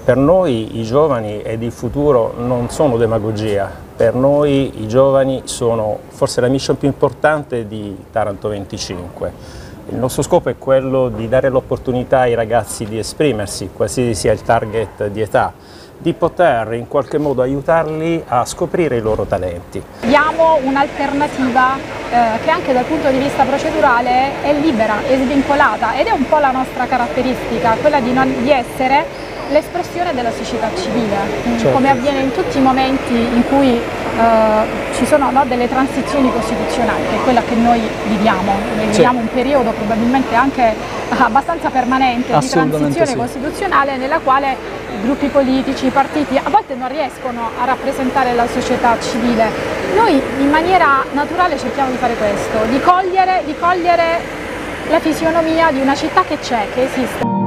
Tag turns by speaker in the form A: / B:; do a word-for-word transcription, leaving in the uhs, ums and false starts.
A: Per noi i giovani ed il futuro non sono demagogia, per noi i giovani sono forse la mission più importante di Taranto venticinque. Il nostro scopo è quello di dare l'opportunità ai ragazzi di esprimersi, qualsiasi sia il target di età, di poter in qualche modo aiutarli a scoprire i loro talenti.
B: Diamo un'alternativa eh, che anche dal punto di vista procedurale è libera, è svincolata ed è un po' la nostra caratteristica, quella di, non, di essere l'espressione della società civile, certo. Come avviene in tutti i momenti in cui eh, ci sono no, delle transizioni costituzionali, che è quella che noi viviamo. Noi viviamo un periodo probabilmente anche abbastanza permanente di transizione sì. costituzionale, nella quale gruppi politici, partiti a volte non riescono a rappresentare la società civile. Noi in maniera naturale cerchiamo di fare questo, di cogliere, di cogliere la fisionomia di una città che c'è, che esiste.